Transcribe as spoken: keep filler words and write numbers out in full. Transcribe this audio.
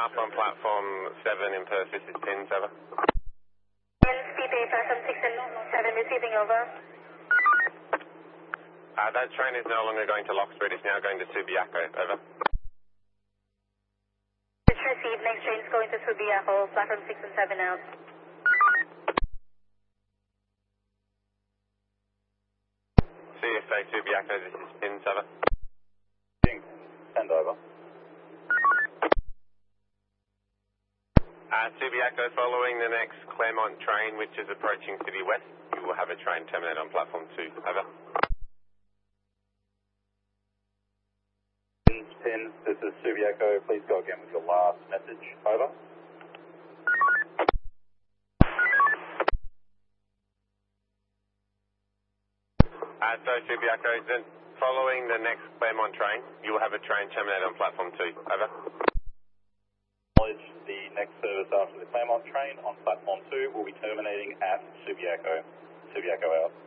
up on platform seven in Perth, this is Pin seven. C P platform six and seven receiving over. Uh, that train is no longer going to Loxford, it's now going to Subiaco, over. It's received, next train is going to Subiaco, platform six and seven out. C S A Subiaco, this is Pin seven. Send over. Uh, Subiaco, following the next Claremont train, which is approaching City West, you will have a train terminate on platform two, over. Pin, this is Subiaco, please go again with your last message, over. Uh, so Subiaco, then following the next Claremont train, you will have a train terminate on platform two, over. The next service after the Claremont train on platform two will be terminating at Subiaco. Subiaco out.